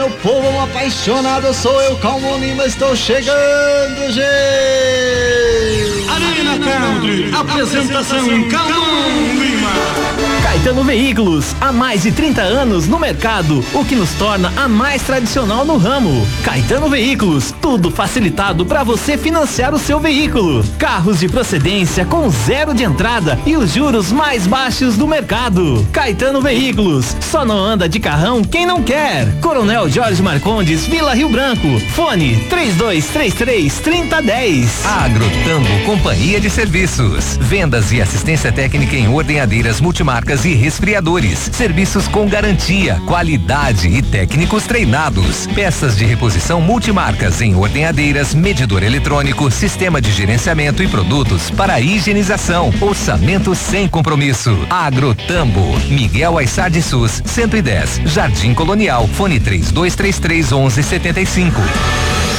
meu povo, um apaixonado sou eu, Calmon Lima, estou chegando, gente! Arena Country, apresentação Calmon Lima. Caetano Veículos, há mais de 30 anos no mercado, o que nos torna a mais tradicional no ramo. Caetano Veículos, tudo facilitado para você financiar o seu veículo. Carros de procedência com zero de entrada e os juros mais baixos do mercado. Caetano Veículos, só não anda de carrão quem não quer. Coronel Jorge Marcondes, Vila Rio Branco. Fone 3233-3010. Agrotambo Companhia de Serviços. Vendas e assistência técnica em ordenhadeiras, multimarcas e resfriadores. Serviços com garantia, qualidade e técnicos treinados. Peças de reposição multimarcas em ordenhadeiras, medidor eletrônico, sistema de gerenciamento e produtos para higienização. Orçamento sem compromisso. Agrotambo. Miguel Aissar de Sus, 110, Jardim Colonial. Fone 3233-1175.